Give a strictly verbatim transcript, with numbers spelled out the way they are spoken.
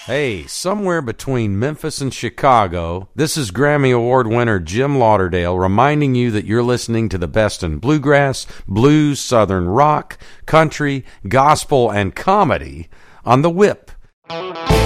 Hey, somewhere between Memphis and Chicago, this is Grammy Award winner Jim Lauderdale reminding you that you're listening to the best in bluegrass, blues, southern rock, country, gospel, and comedy on The Whip.